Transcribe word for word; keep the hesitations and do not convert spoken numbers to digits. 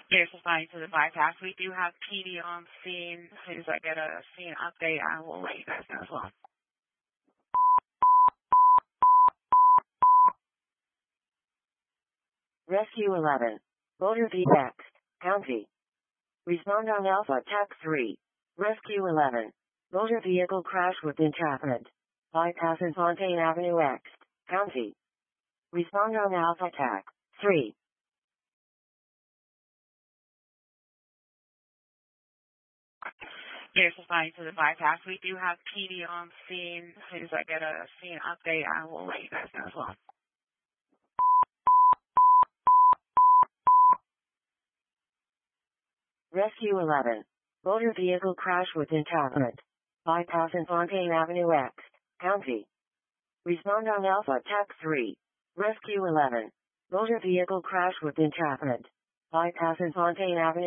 There's responding to the bypass. We do have P D on scene. As soon as I get a scene update, I will let you guys know as well. Rescue eleven. Motor V next. County. Respond on Alpha Tac three. Rescue eleven. Motor vehicle crash with entrapment. Bypasses Fontaine Avenue X. County. Respond on Alpha Tac three. There's responding to the bypass. We do have P D on scene. As soon as I get a scene update, I will let you guys know as well. Rescue eleven. Motor vehicle crash with entrapment. Bypass in Fontaine Avenue X. County. Respond on Alpha Tac three. Rescue eleven. Motor vehicle crash with entrapment. Bypass in Fontaine Avenue.